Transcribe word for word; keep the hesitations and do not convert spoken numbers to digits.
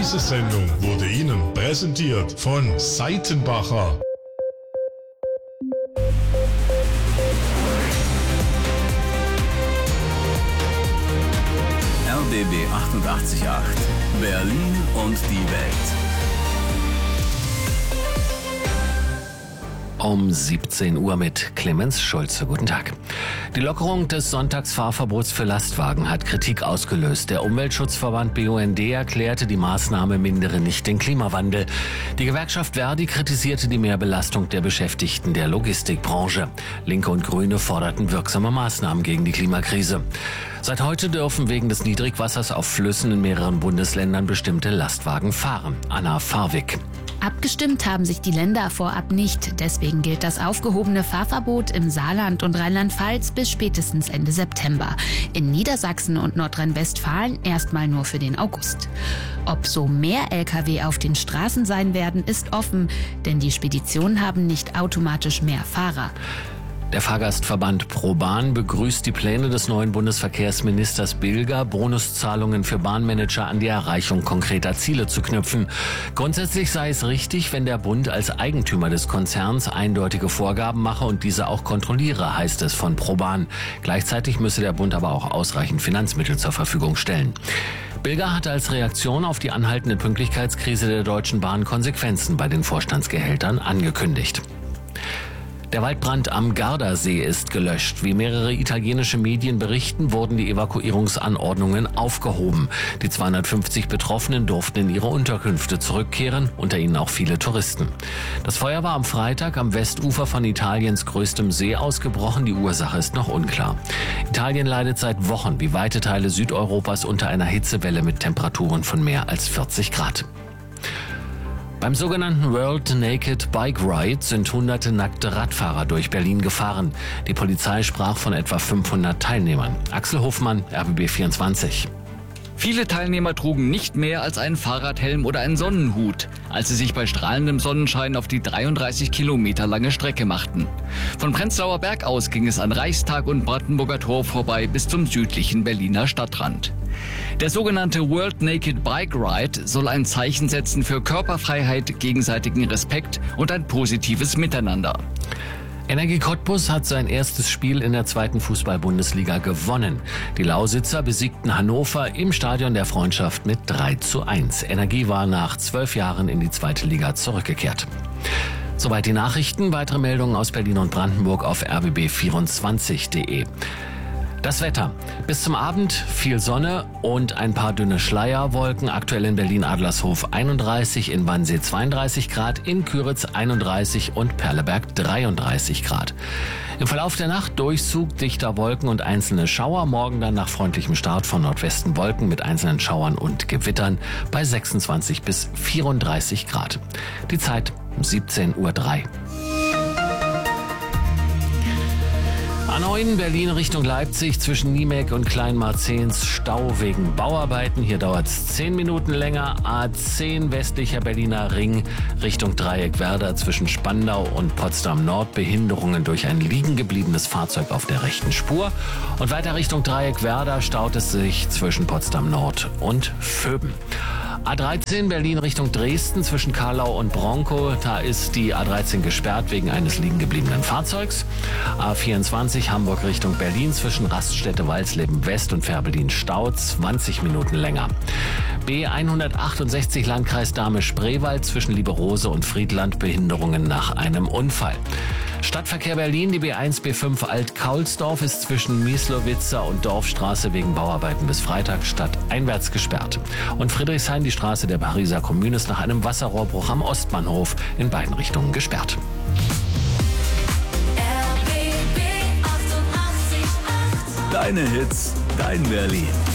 Diese Sendung wurde Ihnen präsentiert von Seitenbacher. R B B achtundachtzig Komma acht. Berlin und die Welt. Um siebzehn Uhr mit Clemens Schulze. Guten Tag. Die Lockerung des Sonntagsfahrverbots für Lastwagen hat Kritik ausgelöst. Der Umweltschutzverband B U N D erklärte, die Maßnahme mindere nicht den Klimawandel. Die Gewerkschaft Verdi kritisierte die Mehrbelastung der Beschäftigten der Logistikbranche. Linke und Grüne forderten wirksame Maßnahmen gegen die Klimakrise. Seit heute dürfen wegen des Niedrigwassers auf Flüssen in mehreren Bundesländern bestimmte Lastwagen fahren. Anna Farwig. Abgestimmt haben sich die Länder vorab nicht. Deswegen gilt das aufgehobene Fahrverbot im Saarland und Rheinland-Pfalz bis spätestens Ende September. In Niedersachsen und Nordrhein-Westfalen erstmal nur für den August. Ob so mehr L K W auf den Straßen sein werden, ist offen, denn die Speditionen haben nicht automatisch mehr Fahrer. Der Fahrgastverband ProBahn begrüßt die Pläne des neuen Bundesverkehrsministers Bilger, Bonuszahlungen für Bahnmanager an die Erreichung konkreter Ziele zu knüpfen. Grundsätzlich sei es richtig, wenn der Bund als Eigentümer des Konzerns eindeutige Vorgaben mache und diese auch kontrolliere, heißt es von ProBahn. Gleichzeitig müsse der Bund aber auch ausreichend Finanzmittel zur Verfügung stellen. Bilger hatte als Reaktion auf die anhaltende Pünktlichkeitskrise der Deutschen Bahn Konsequenzen bei den Vorstandsgehältern angekündigt. Der Waldbrand am Gardasee ist gelöscht. Wie mehrere italienische Medien berichten, wurden die Evakuierungsanordnungen aufgehoben. Die zweihundertfünfzig Betroffenen durften in ihre Unterkünfte zurückkehren, unter ihnen auch viele Touristen. Das Feuer war am Freitag am Westufer von Italiens größtem See ausgebrochen. Die Ursache ist noch unklar. Italien leidet seit Wochen wie weite Teile Südeuropas unter einer Hitzewelle mit Temperaturen von mehr als vierzig Grad. Beim sogenannten World Naked Bike Ride sind hunderte nackte Radfahrer durch Berlin gefahren. Die Polizei sprach von etwa fünfhundert Teilnehmern. Axel Hofmann, R B B vierundzwanzig. Viele Teilnehmer trugen nicht mehr als einen Fahrradhelm oder einen Sonnenhut, als sie sich bei strahlendem Sonnenschein auf die dreiunddreißig Kilometer lange Strecke machten. Von Prenzlauer Berg aus ging es an Reichstag und Brandenburger Tor vorbei bis zum südlichen Berliner Stadtrand. Der sogenannte World Naked Bike Ride soll ein Zeichen setzen für Körperfreiheit, gegenseitigen Respekt und ein positives Miteinander. Energie Cottbus hat sein erstes Spiel in der zweiten Fußball-Bundesliga gewonnen. Die Lausitzer besiegten Hannover im Stadion der Freundschaft mit drei zu eins. Energie war nach zwölf Jahren in die zweite Liga zurückgekehrt. Soweit die Nachrichten. Weitere Meldungen aus Berlin und Brandenburg auf r b b vierundzwanzig punkt de. Das Wetter. Bis zum Abend viel Sonne und ein paar dünne Schleierwolken. Aktuell in Berlin-Adlershof einunddreißig, in Wannsee zweiunddreißig Grad, in Küritz einunddreißig und Perleberg dreiunddreißig Grad. Im Verlauf der Nacht Durchzug dichter Wolken und einzelne Schauer. Morgen dann nach freundlichem Start von Nordwesten Wolken mit einzelnen Schauern und Gewittern bei sechsundzwanzig bis vierunddreißig Grad. Die Zeit siebzehn Uhr drei. A neun Berlin Richtung Leipzig zwischen Niemek und Kleinmarzens Stau wegen Bauarbeiten. Hier dauert es zehn Minuten länger. A zehn westlicher Berliner Ring Richtung Dreieck Werder zwischen Spandau und Potsdam Nord. Behinderungen durch ein liegen gebliebenes Fahrzeug auf der rechten Spur. Und weiter Richtung Dreieck Werder staut es sich zwischen Potsdam Nord und Vöben. A dreizehn Berlin Richtung Dresden zwischen Karlau und Bronkow. Da ist die A dreizehn gesperrt wegen eines liegen gebliebenen Fahrzeugs. A vierundzwanzig Hamburg Richtung Berlin zwischen Raststätte Walsleben West und Fährberlin Stau zwanzig Minuten länger. B hundertachtundsechzig Landkreis Dahme-Spreewald zwischen Lieberose und Friedland. Behinderungen nach einem Unfall. Stadtverkehr Berlin, die B eins B fünf Alt-Kaulsdorf ist zwischen Mieslowitzer und Dorfstraße wegen Bauarbeiten bis Freitag stadteinwärts gesperrt. Und Friedrichshain, die Straße der Pariser Kommune, ist nach einem Wasserrohrbruch am Ostbahnhof in beiden Richtungen gesperrt. Deine Hits, dein Berlin.